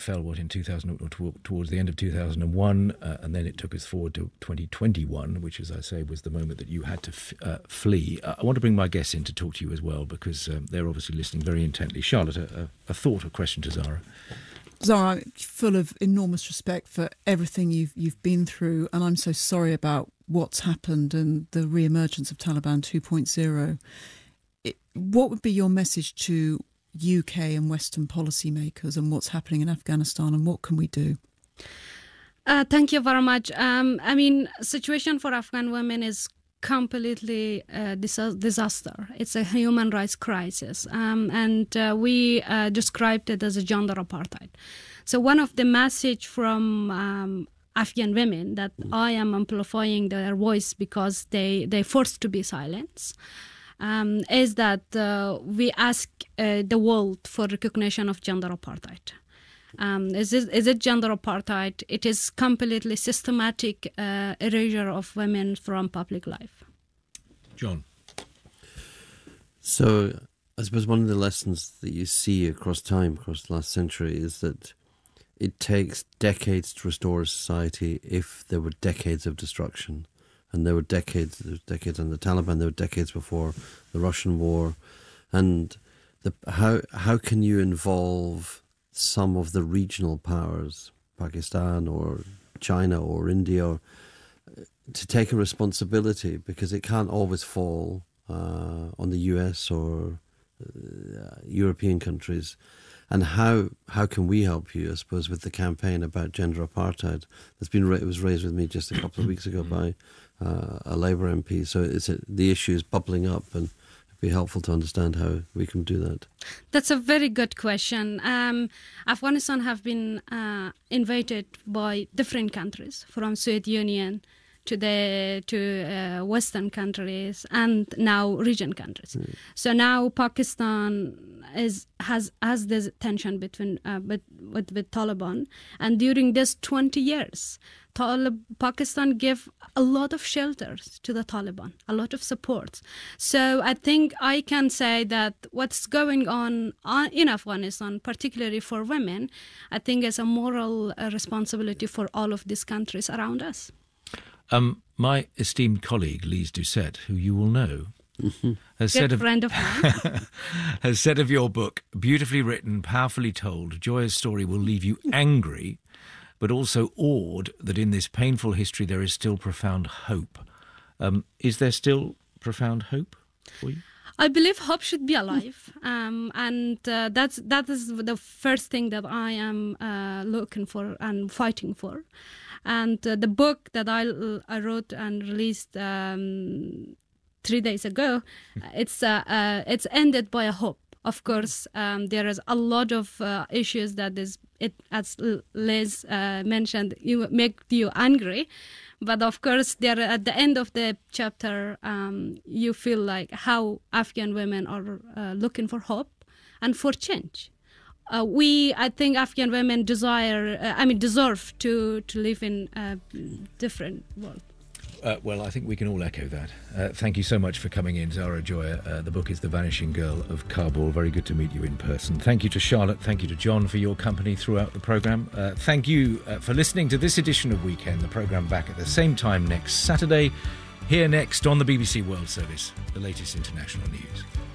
fell, in 2000, or towards the end of 2001, and then it took us forward to 2021, which, as I say, was the moment that you had to flee. I want to bring my guests in to talk to you as well, because they're obviously listening very intently. Charlotte, a thought or question to Zara? Zara, I'm full of enormous respect for everything you've been through, and I'm so sorry about what's happened and the re-emergence of Taliban 2.0. What would be your message to UK and Western policymakers and what's happening in Afghanistan, and what can we do? Thank you very much. Situation for Afghan women is completely disaster. It's a human rights crisis, and we described it as a gender apartheid. So one of the message from Afghan women that I am amplifying their voice because they're forced to be silenced, is that we ask the world for recognition of gender apartheid. Is it gender apartheid? It is completely systematic erasure of women from public life. John? So I suppose one of the lessons that you see across time, across the last century, is that it takes decades to restore a society if there were decades of destruction. And there were decades under the Taliban, there were decades before the Russian war. And how can you involve some of the regional powers, Pakistan or China or India, to take a responsibility, because it can't always fall on the US or European countries. And how can we help you, I suppose, with the campaign about gender apartheid? It was raised with me just a couple of weeks ago by a Labour MP. So the issue is bubbling up, and it'd be helpful to understand how we can do that. That's a very good question. Afghanistan have been invaded by different countries, from Soviet Union to Western countries and now region countries. So now Pakistan has this tension between with Taliban, and during this 20 years, Pakistan gave a lot of shelters to the Taliban, a lot of support. So I think I can say that what's going on in Afghanistan, particularly for women, I think is a moral responsibility for all of these countries around us. My esteemed colleague, Lise Doucette, who you will know, has said of your book, beautifully written, powerfully told, Joya's story will leave you angry, but also awed that in this painful history there is still profound hope. Is there still profound hope for you? I believe hope should be alive, and that is the first thing that I am looking for and fighting for. And the book that I wrote and released 3 days ago, it's ended by a hope. Of course, there is a lot of issues that as Liz mentioned, make you angry. But of course, there at the end of the chapter, you feel like how Afghan women are looking for hope and for change. I think Afghan women deserve to live in a different world. Well, I think we can all echo that. Thank you so much for coming in, Zara Joya. The book is The Vanishing Girl of Kabul. Very good to meet you in person. Thank you to Charlotte. Thank you to John for your company throughout the programme. Thank you for listening to this edition of Weekend. The programme back at the same time next Saturday. Here next on the BBC World Service, the latest international news.